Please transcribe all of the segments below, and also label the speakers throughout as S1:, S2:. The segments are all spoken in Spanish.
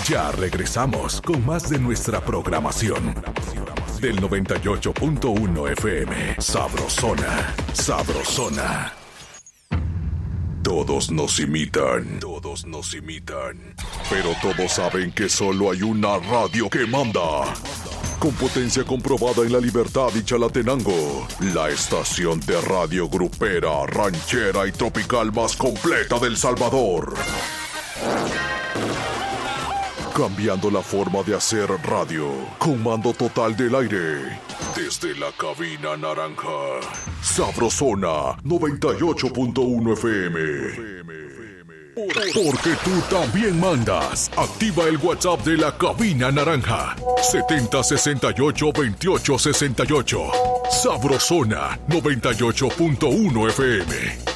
S1: Ya regresamos con más de nuestra programación. Del 98.1 FM. Sabrosona. Sabrosona. Todos nos imitan. Todos nos imitan. Pero todos saben que solo hay una radio que manda. Con potencia comprobada en La Libertad y Chalatenango. La estación de radio grupera, ranchera y tropical más completa del Salvador. Cambiando la forma de hacer radio. Con mando total del aire. Desde la cabina naranja. Sabrosona 98.1 FM. Porque tú también mandas. Activa el WhatsApp de la cabina naranja. 7068-2868. Sabrosona 98.1 FM.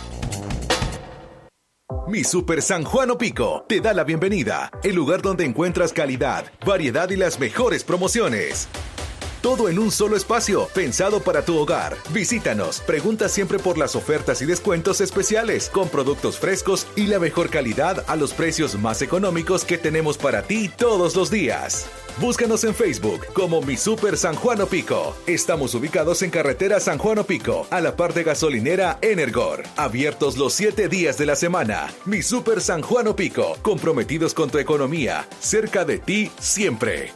S2: Mi Super San Juan Opico te da la bienvenida, el lugar donde encuentras calidad, variedad y las mejores promociones. Todo en un solo espacio, pensado para tu hogar. Visítanos, pregunta siempre por las ofertas y descuentos especiales, con productos frescos y la mejor calidad a los precios más económicos que tenemos para ti todos los días. Búscanos en Facebook como Mi Super San Juan Opico. Estamos ubicados en carretera San Juan Opico, a la par de gasolinera Energor. Abiertos los 7 días de la semana. Mi Super San Juan Opico, comprometidos con tu economía, cerca de ti siempre.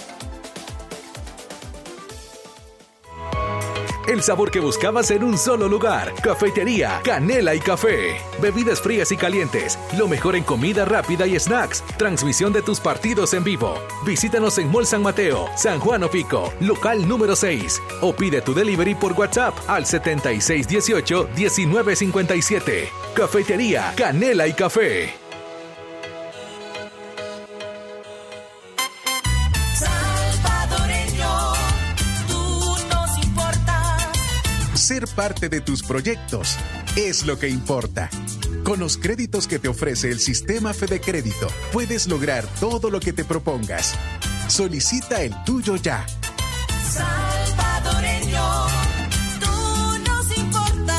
S2: El sabor que buscabas en un solo lugar. Cafetería Canela y Café. Bebidas frías y calientes. Lo mejor en comida rápida y snacks. Transmisión de tus partidos en vivo. Visítanos en Mall San Mateo, San Juan Opico, local número 6. O pide tu delivery por WhatsApp al 7618-1957. Cafetería Canela y Café.
S3: Ser parte de tus proyectos es lo que importa. Con los créditos que te ofrece el sistema Fede Crédito, puedes lograr todo lo que te propongas. Solicita el tuyo ya.
S4: Salvadoreño, tú nos importas.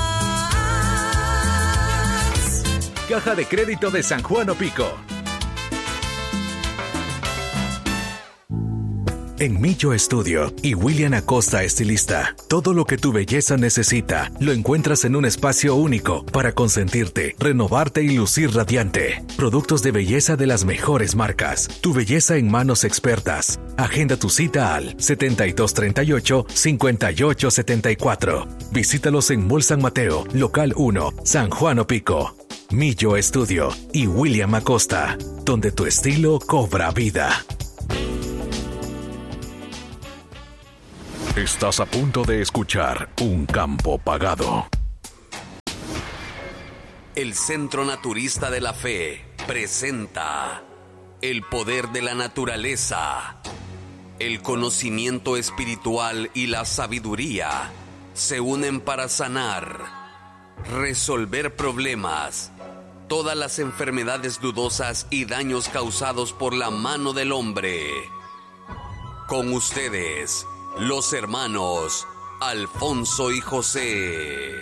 S2: Caja de Crédito de San Juan Opico. En Millo Estudio y William Acosta Estilista, todo lo que tu belleza necesita lo encuentras en un espacio único para consentirte, renovarte y lucir radiante. Productos de belleza de las mejores marcas. Tu belleza en manos expertas. Agenda tu cita al 7238-5874. Visítalos en Mall San Mateo, local 1, San Juan Opico. Millo Estudio y William Acosta, donde tu estilo cobra vida.
S1: Estás a punto de escuchar Un Campo Pagado.
S5: El Centro Naturista de la Fe presenta el poder de la naturaleza. El conocimiento espiritual y la sabiduría se unen para sanar, resolver problemas, todas las enfermedades dudosas y daños causados por la mano del hombre. Con ustedes, los hermanos Alfonso y José.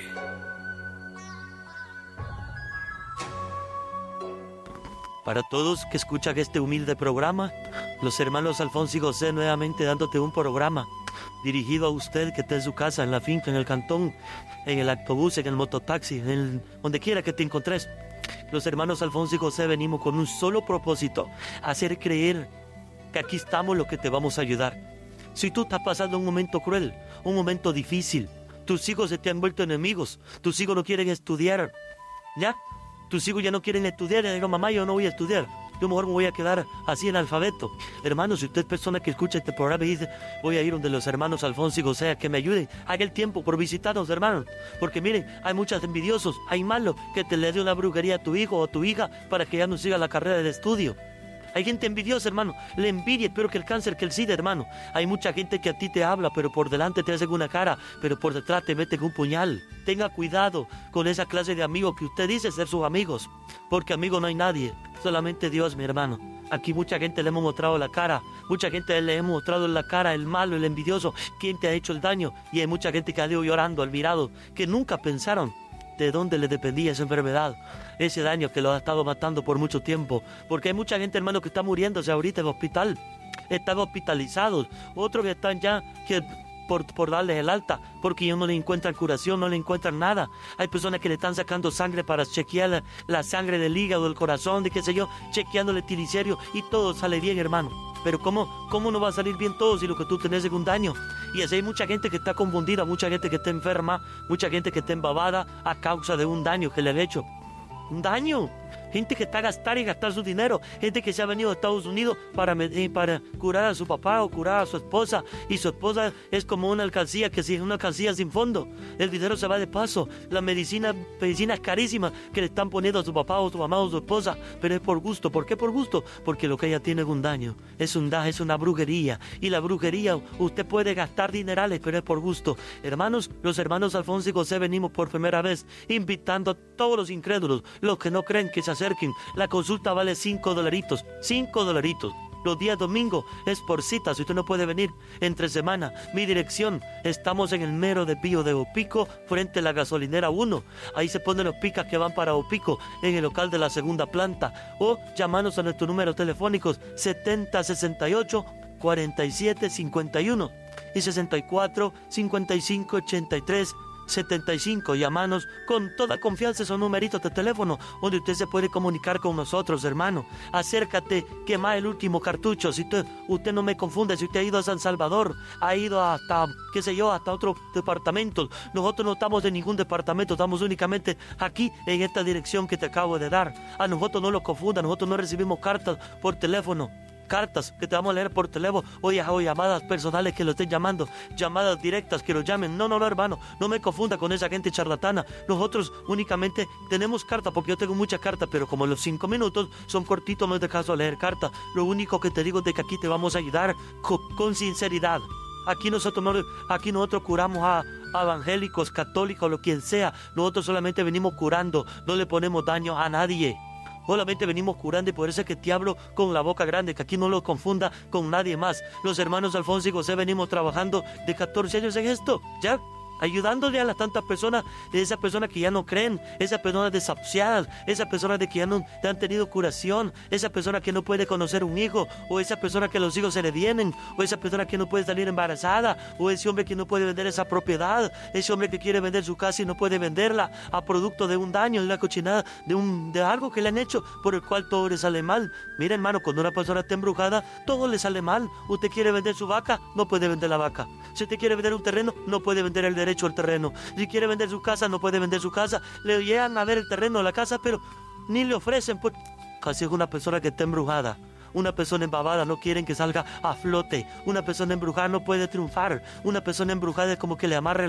S6: Para todos que escuchan este humilde programa, los hermanos Alfonso y José nuevamente dándote un programa dirigido a usted que está en su casa, en la finca, en el cantón, en el autobús, en el mototaxi, donde quiera que te encontres. Los hermanos Alfonso y José venimos con un solo propósito: hacer creer que aquí estamos los que te vamos a ayudar. Si tú estás pasando un momento cruel, un momento difícil, tus hijos se te han vuelto enemigos, tus hijos no quieren estudiar, ¿ya? Tus hijos ya no quieren estudiar, y digo, mamá, yo no voy a estudiar, yo mejor me voy a quedar así analfabeto. Hermano, si usted es persona que escucha este programa y dice, voy a ir donde los hermanos Alfonso y José a que me ayuden, haga el tiempo por visitarnos, hermanos, porque miren, hay muchos envidiosos, hay malos que te le dé una brujería a tu hijo o a tu hija para que ya no siga la carrera de estudio. Hay gente envidiosa, hermano. La envidia es peor que el cáncer, que el SIDA, hermano. Hay mucha gente que a ti te habla, pero por delante te hacen una cara, pero por detrás te meten un puñal. Tenga cuidado con esa clase de amigos que usted dice ser sus amigos, porque amigo no hay nadie, solamente Dios, mi hermano. Aquí mucha gente le hemos mostrado la cara, mucha gente le hemos mostrado en la cara el malo, el envidioso, quién te ha hecho el daño, y hay mucha gente que ha ido llorando, admirado, que nunca pensaron de dónde le dependía esa enfermedad, ese daño que lo ha estado matando por mucho tiempo. Porque hay mucha gente, hermano, que está muriéndose ahorita en el hospital. Están hospitalizados. Otros que están ya por darles el alta, porque ellos no le encuentran curación, no le encuentran nada. Hay personas que le están sacando sangre para chequear la sangre del hígado, del corazón, de qué sé yo, chequeándole triglicéridos y todo sale bien, hermano. Pero ¿cómo no va a salir bien todo si lo que tú tenés es un daño? Y así hay mucha gente que está confundida, mucha gente que está enferma, mucha gente que está embabada a causa de un daño que le han hecho. Un daño. Gente que está a gastar su dinero. Gente que se ha venido a Estados Unidos para curar a su papá o curar a su esposa. Y su esposa es como una alcancía, que si es una alcancía sin fondo. El dinero se va de paso. La medicina es carísima que le están poniendo a su papá o su mamá o su esposa. Pero es por gusto. ¿Por qué por gusto? Porque lo que ella tiene es un daño. Es una brujería. Y la brujería, usted puede gastar dinerales, pero es por gusto. Hermanos, los hermanos Alfonso y José venimos por primera vez invitando a todos los incrédulos, los que no creen, que se acerquen. La consulta vale $5. $5. Los días domingo es por cita, si usted no puede venir entre semana. Mi dirección, estamos en el mero de Pío de Opico, frente a la gasolinera 1. Ahí se ponen los picas que van para Opico, en el local de la segunda planta. O llamanos a nuestros números telefónicos 7068 47 51 y 64 55 83 75. Llamanos con toda confianza, esos numeritos de teléfono donde usted se puede comunicar con nosotros, hermano. Acércate, quema el último cartucho. Si usted no me confunde, si usted ha ido a San Salvador, ha ido hasta, hasta otros departamentos. Nosotros no estamos en ningún departamento, estamos únicamente aquí en esta dirección que te acabo de dar. A nosotros no lo confunda, nosotros no recibimos cartas por teléfono. Cartas que te vamos a leer por teléfono o llamadas personales que lo estén llamando, llamadas directas que lo llamen. No, hermano, no me confunda con esa gente charlatana. Nosotros únicamente tenemos cartas, porque yo tengo muchas cartas, pero como los 5 minutos son cortitos, no es de caso leer cartas. Lo único que te digo es de que aquí te vamos a ayudar con sinceridad. Aquí nosotros curamos a evangélicos, católicos, lo quien sea. Nosotros solamente venimos curando, no le ponemos daño a nadie. Solamente venimos curando, y por eso es que te hablo con la boca grande, que aquí no lo confunda con nadie más. Los hermanos Alfonso y José venimos trabajando de 14 años en esto, ya, ayudándole a las tantas personas, de esas personas que ya no creen, esas personas desahuciadas, esas personas de que ya no han tenido curación, esas personas que no puede conocer un hijo, o esas personas que los hijos se le vienen, o esas personas que no puede salir embarazada, o ese hombre que no puede vender esa propiedad, ese hombre que quiere vender su casa y no puede venderla a producto de un daño, de una cochinada, de algo que le han hecho por el cual todo le sale mal. Mira, hermano, cuando una persona está embrujada, todo le sale mal. Usted quiere vender su vaca, no puede vender la vaca. Si usted quiere vender un terreno, no puede vender el derecho al terreno. Si quiere vender su casa, no puede vender su casa. Le llegan a ver el terreno, la casa, pero ni le ofrecen. Pues casi es una persona que está embrujada. Una persona embabada no quieren que salga a flote. Una persona embrujada no puede triunfar. Una persona embrujada es como que le amarre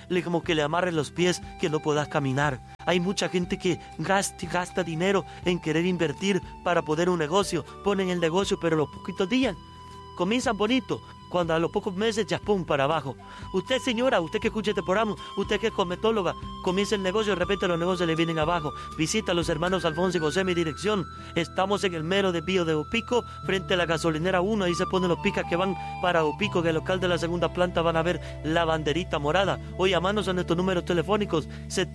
S6: los pies, que no puedas caminar. Hay mucha gente que gasta dinero en querer invertir para poder un negocio. Ponen el negocio, pero los poquitos días comienzan bonito, cuando a los pocos meses ya pum para abajo. Usted, señora, usted que escucha este programa, usted que es cosmetóloga, comienza el negocio y de repente los negocios le vienen abajo. Visita a los hermanos Alfonso y José, mi dirección. Estamos en el mero de Pío de Opico, frente a la gasolinera 1. Ahí se ponen los picas que van para Opico, en el local de la segunda planta van a ver la banderita morada. O llamanos a nuestros números telefónicos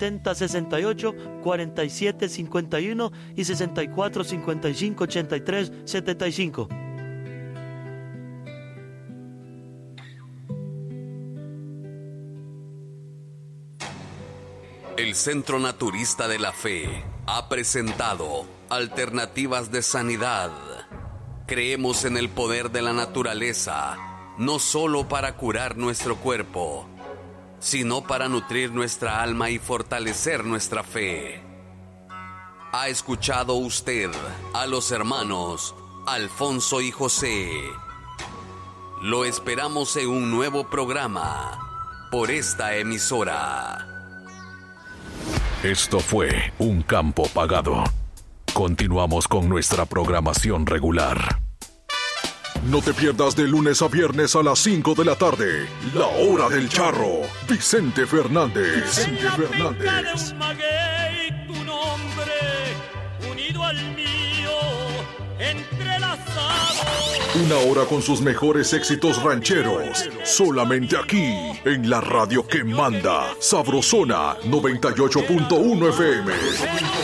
S6: 7068 47 51 y 64 55 83 75.
S5: El Centro Naturista de la Fe ha presentado alternativas de sanidad. Creemos en el poder de la naturaleza, no solo para curar nuestro cuerpo, sino para nutrir nuestra alma y fortalecer nuestra fe. ¿Ha escuchado usted a los hermanos Alfonso y José? Lo esperamos en un nuevo programa por esta emisora.
S1: Esto fue Un Campo Pagado. Continuamos con nuestra programación regular. No te pierdas de lunes a viernes a las 5 de la tarde. La Hora del Charro. Vicente Fernández.
S7: En la penca de un maguey, tu nombre unido al mío
S1: Una hora con sus mejores éxitos rancheros, solamente aquí, en la radio que manda, Sabrosona 98.1 FM.